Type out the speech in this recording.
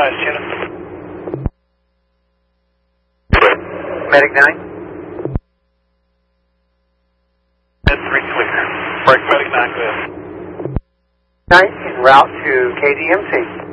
advised, Jenna. Medic 9. That's 3 clear. Break Medic 9, go ahead. 9 en route to KDMC.